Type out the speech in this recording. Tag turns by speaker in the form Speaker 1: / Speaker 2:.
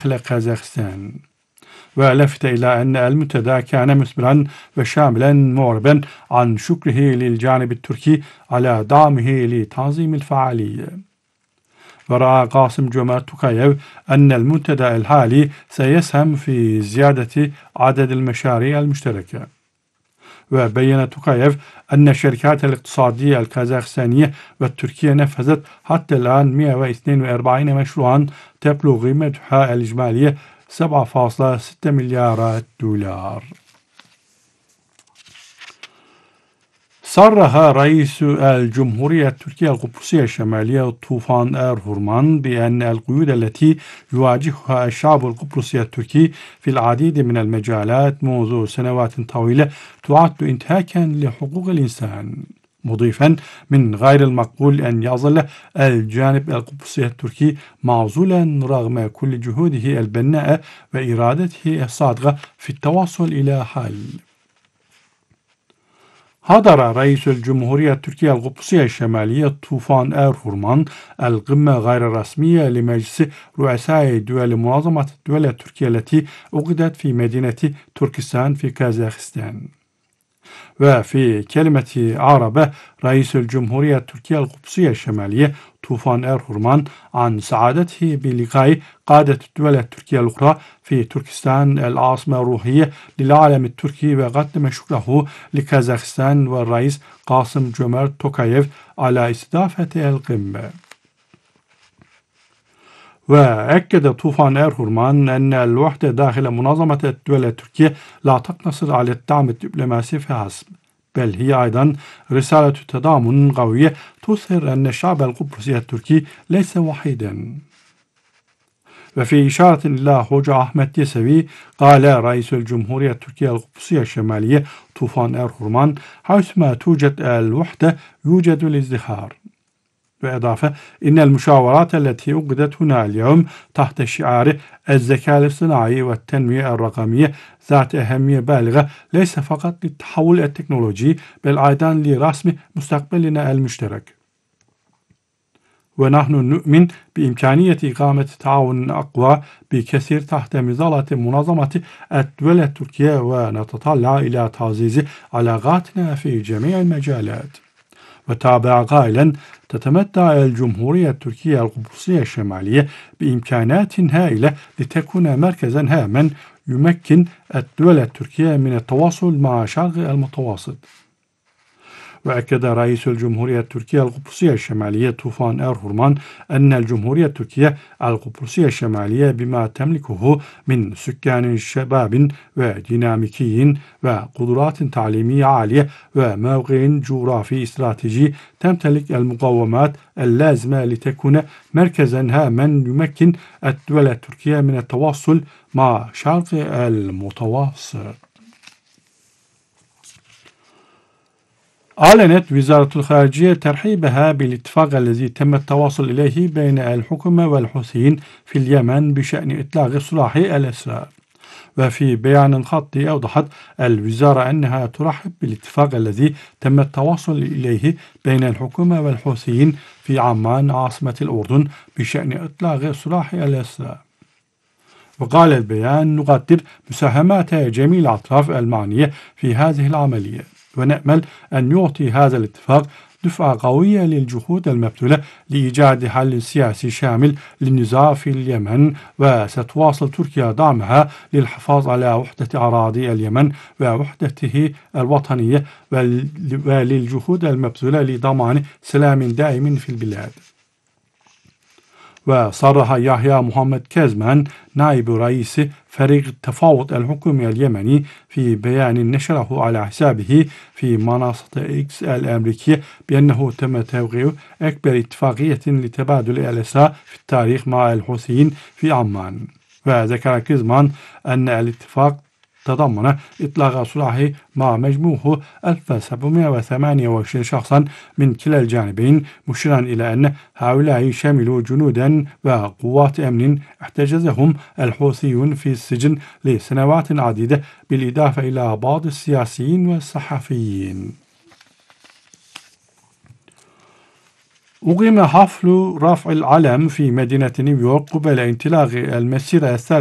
Speaker 1: كازاخستان. ولفت إلى أن المنتدى كان مثمرا وشاملا معربا عن شكره للجانب التركي على دعمه لتنظيم الفعالية. ورأى قاسم جومارت توكايف أن المنتدى الحالي سيسهم في زيادة عدد المشاريع المشتركة. وبين توكايف أن الشركات الاقتصادية الكازاخستانية والتركية نفذت حتى الآن 142 مشروعا تبلغ قيمتها الإجمالية 7.6 مليارات دولار. صرح رئيس الجمهورية التركية القبرصية الشمالية طوفان أرهورمان بأن القيود التي يواجهها الشعب القبرصي التركي في العديد من المجالات منذ سنوات طويلة تعد انتهاكا لحقوق الإنسان، مضيفا من غير المقبول أن يظل الجانب القبرصي التركي معزولا رغم كل جهوده البناءة وإرادته الصادقة في التوصل إلى حل. حضر رئيس الجمهورية التركية القبرصية الشمالية طوفان أرهورمان القمة غير الرسمية لمجلس رؤساء دول منظمة الدول التركية التي عقدت في مدينة تركستان في كازاخستان. وفي كلمة عربة رئيس الجمهورية التركية القبرصية الشمالية طوفان أرهورمان عن سعادته بلقاء قادة الدول التركية الأخرى في تركستان العاصمة الروحية للعالم التركي، وقدم شكره لكازاخستان والرئيس قاسم جومارت توكايف على استضافة القمة. وأكد طوفان أرهورمان أن الوحدة داخل منظمة الدول التركية لا تقتصر على الدعم الدبلوماسي فحسب، بل هي أيضا رسالة تضامن قوية تظهر أن الشعب القبرصي التركي ليس وحيدا. وفي إشارة إلى هوجة أحمد يسوي قال رئيس الجمهورية التركية القبرصية الشمالية طوفان أرهورمان حيثما توجد الوحدة يوجد الازدهار. وإضافة إن المشاورات التي عقدت هنا اليوم تحت شعار الذكاء الاصطناعي والتنمية الرقمية ذات أهمية بالغة ليس فقط للتحول التكنولوجي بل أيضا لرسم مستقبلنا المشترك. ونحن نؤمن بإمكانية إقامة تعاون أقوى بكثير تحت مظلة منظمة الدول التركية، ونتطلع إلى تعزيز علاقاتنا في جميع المجالات. وتابع قائلا: تتمتع الجمهورية التركية القبرصية الشمالية بإمكانات هائلة لتكون مركزا هاما يمكن الدول التركية من التواصل مع شرق المتوسط. وأكد رئيس الجمهورية التركية القبرصية الشمالية طوفان أرهورمان أن الجمهورية التركية القبرصية الشمالية بما تملكه من سكان شباب وديناميكيين وقدرات تعليمية عالية وموقع جغرافي استراتيجي تمتلك المقومات اللازمة لتكون مركزا هاما يمكن الدول التركية من التواصل مع شرق المتوسط. أعلنت وزارة الخارجية ترحيبها بالاتفاق الذي تم التوصل إليه بين الحكومة والحوثيين في اليمن بشأن إطلاق سراح الأسرى. وفي بيان خطي أوضحت الوزارة أنها ترحب بالاتفاق الذي تم التوصل إليه بين الحكومة والحوثيين في عمان عاصمة الأردن بشأن إطلاق سراح الأسرى. وقال البيان: نقدر مساهمات جميع الأطراف المعنية في هذه العملية، ونأمل أن يعطي هذا الاتفاق دفعة قوية للجهود المبذولة لإيجاد حل سياسي شامل للنزاع في اليمن. وستواصل تركيا دعمها للحفاظ على وحدة أراضي اليمن ووحدته الوطنية وللجهود المبذولة لضمان سلام دائم في البلاد. وصرح يحيى محمد كازمان نائب رئيس فريق التفاوض الحكومي اليمني في بيان نشره على حسابه في منصة إكس الأمريكية بأنه تم توقيع أكبر اتفاقية لتبادل الأسرى في التاريخ مع الحوثيين في عمان. وذكر كازمان أن الاتفاق تضمن إطلاق سراح مع مجموعه 1728 شخصا من كلا الجانبين، مشيرا إلى أن هؤلاء يشملوا جنودا وقوات أمن احتجزهم الحوثيون في السجن لسنوات عديدة، بالإضافة إلى بعض السياسيين والصحفيين. أقيم حفل رفع العلم في مدينة نيويورك قبل انطلاق المسيرة